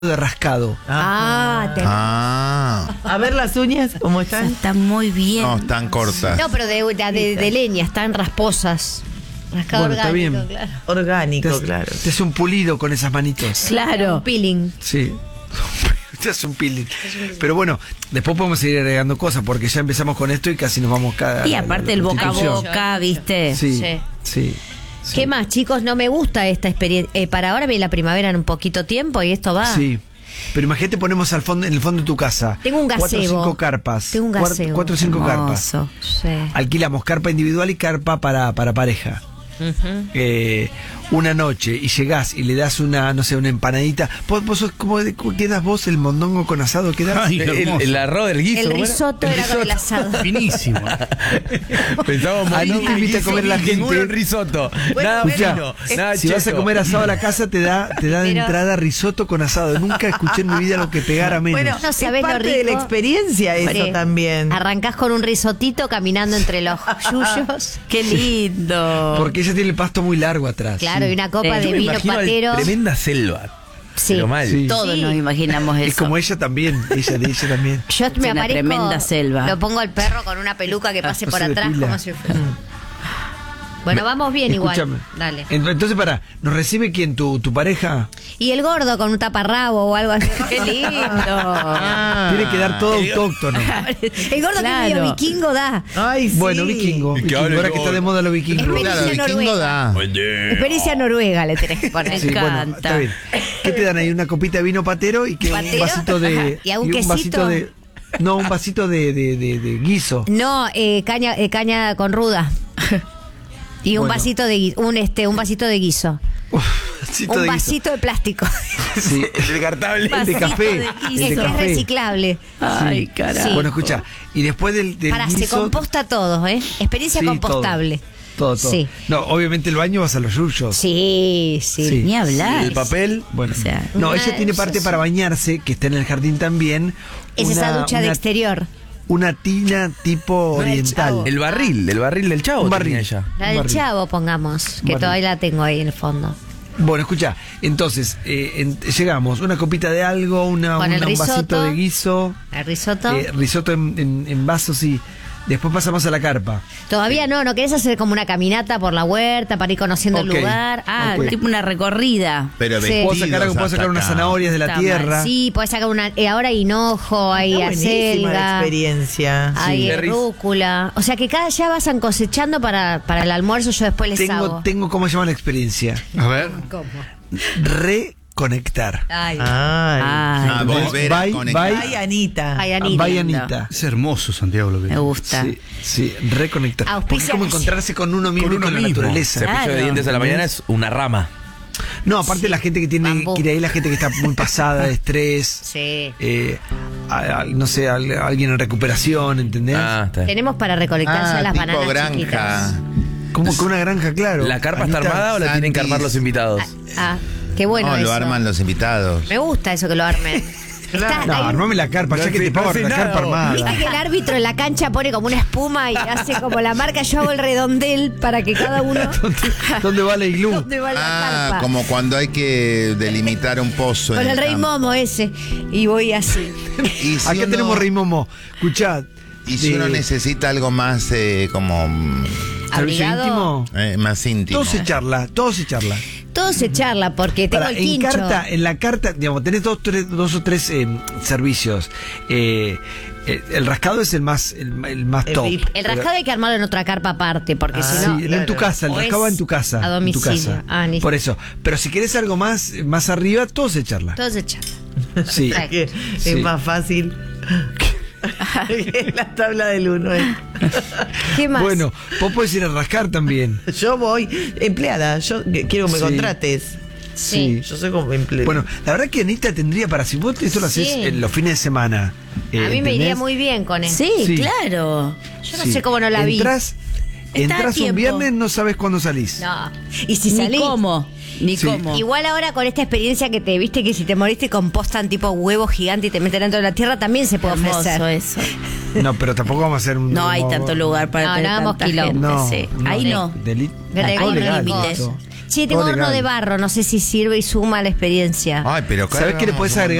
de rascado. A ver las uñas, ¿cómo están? Están muy bien. No, están cortas. No, pero de leña, están rasposas. Rascado Bueno, está orgánico, bien. claro. Orgánico, Te claro. hace un pulido con esas manitos. Claro. Un peeling. Sí. Te hace un peeling. Pero bueno, después podemos seguir agregando cosas porque ya empezamos con esto y casi nos vamos cada. Y aparte el boca a constitución. boca, ¿viste? Sí, Sí. sí. Sí. ¿Qué más, chicos? No me gusta esta experiencia. Para ahora viene la primavera en un poquito tiempo y esto va. Sí. Pero imagínate, ponemos al fondo, en el fondo de tu casa. Tengo un gazebo. 4 o 5 carpas. Tengo un gazebo. 4 o 5 carpas. Hermoso. Sí. Alquilamos carpa individual y carpa para pareja. Una noche y llegás y le das una, no sé, una empanadita. ¿Vos sos como qué das vos? ¿El mondongo con asado? ¿Qué das? Ay, El arroz del guiso. El ¿cómo era? risotto era con el asado. Finísimo. Pensábamos Ah, no te invita a comer la gente. Ninguno risotto. Nada Escuchá, bueno. Nada si vas a cheto. comer asado a la casa te da de Pero- entrada risotto con asado. Nunca escuché en mi vida lo que pegara menos. Bueno, No es sabés lo parte de la rico. experiencia eso Sí. también. Arrancás con un risotito caminando entre los yuyos. Qué lindo. Porque ella tiene el pasto muy largo atrás. Claro, y una copa Sí. de Yo me vino imagino patero. tremenda selva. Sí. Pero mal. Sí. Todos Sí. nos imaginamos eso. Es como ella también. Ella también. Yo me una aparezco, tremenda selva. Lo pongo al perro con una peluca que pase no por se atrás depila. como si fuera. Bueno, vamos bien Escúchame. igual. Dale. Entonces, ¿nos recibe quién? ¿Tu pareja? Y el gordo con un taparrabo o algo así. Qué lindo. Tiene que dar todo autóctono. El gordo que Claro. es medio vikingo da. Ay, sí. Bueno, vikingo. Y que Vikingo, hable ahora que todo. está de moda los vikingos. Experiencia Claro, vikingo noruega. da. Experiencia noruega le tenés que poner. Sí, bueno, encanta. está bien. ¿Qué te dan ahí? Una copita de vino patero y que un ¿Patero? vasito de. Ajá. ¿Y a un quesito? vasito de. No, un vasito de guiso. No, caña con ruda. Y un Bueno. vasito de un vasito de guiso. Vasito Un de guiso. vasito de plástico. Sí, Descartable. el de Vasito café. de El guiso. de Es que es café. reciclable. Ay, carajo. Sí. Bueno, escucha. Y después del Para, se guiso. composta todo, ¿eh? Experiencia Sí, compostable. Todo. Sí. No, obviamente el baño vas a los yuyos. Sí, sí. Sí. Ni hablar. El papel. Bueno, O sea, no, una ella tiene de parte esas- para bañarse, que está en el jardín también. Es esa ducha de exterior. Una tina tipo No, el oriental. Chavo. El barril del chavo. Un barril. tenía ella. La Un del barril. chavo, pongamos, que barril. todavía la tengo ahí en el fondo. Bueno, escucha, entonces, llegamos, una copita de algo, Con el un vasito risotto. de guiso, El risotto. risotto en vasos y después pasamos a la carpa. Todavía no querés hacer como una caminata por la huerta para ir conociendo Ok. el lugar. Ah, Ok. tipo una recorrida. Pero Sí. vestidos Puedo sacar hasta unas acá. zanahorias de la Está tierra. Sí, podés sacar una. Ahora hay hinojo, hay Está buenísima la acelga, experiencia. hay Sí. rúcula. O sea que cada ya vayan cosechando para el almuerzo. Yo después les hago. Tengo cómo se llama la experiencia. A ver. ¿Cómo? Reconectar. Ay, Ah, volver a Bye, conectar. Ay, Anita. ay, Anita. Vaya Anita. Es hermoso Santiago lo que Me gusta. Sí, reconectar. Porque es Auspicia- como encontrarse con uno mismo Con y uno con la mismo. naturaleza. Cepillo de Claro. dientes a la mañana es una rama. No, aparte la gente que tiene Bambú. que ir ahí, la gente que está muy pasada de estrés. Sí. No sé, alguien en recuperación, ¿entendés? Ah, está bien. Tenemos para recolectar ya las tipo bananas granja. chiquitas. Como con una granja, claro. ¿La carpa está Anita, armada o la tienen que armar los invitados? Ah, qué bueno No, eso. lo arman los invitados. Me gusta eso que lo armen. Está, No, hay un- armame la carpa, ya No que te hace- pago no hace la nada, carpa vos. armada. Viste que el árbitro en la cancha pone como una espuma y hace como la marca, yo hago el redondel para que cada uno ¿Dónde va la iglú? ¿dónde va la Ah, carpa? como cuando hay que delimitar un pozo. Con en el rey campo. momo ese. Y voy así. Y si Acá uno- tenemos Rey Momo. Escuchá. Y si uno necesita algo más como ¿Servicio Abrigado. íntimo? más íntimo. Todo se charla, todo se charla. Todo se charla porque tengo Pará, el quincho. en la carta, digamos, tenés dos o tres servicios. El rascado es el más El top. VIP. El rascado hay que armarlo en otra carpa aparte, porque si no. Sí, en tu casa, el O rascado va es en tu casa. a en tu domicilio. casa. Ah, ni- Por eso. Pero si querés algo más arriba, todo se charla. Todo se charla. Sí. Que Sí. es más fácil. La tabla del 1. ¿Qué más? Bueno, vos podés ir a rascar también. Yo voy, empleada, yo quiero que me Sí. contrates. Sí. Yo soy como empleada. Bueno, la verdad que Anita tendría para, si vos esto lo haces Sí. en los fines de semana. A mí me ¿entendés? iría muy bien con eso. Sí, Sí. claro. Yo no Sí. sé cómo no la vi. Entras Está a un tiempo. viernes, no sabes cuándo salís. No. Y si Ni salís. cómo. Ni Sí. cómo. Igual ahora con esta experiencia que te viste que si te moriste compostan tipo huevo gigante y te meten dentro de la tierra, también se puede Hermoso ofrecer. eso. No, pero tampoco vamos a hacer un. No hay tanto lugar para No, tener no hagamos tanta quilombo. gente. No, sí. Ahí no. Ahí hay no hay límites. listo. Che, tengo Todo horno legal. de barro, no sé si sirve y suma la experiencia. Ay, pero ¿Sabes qué le puedes agregar?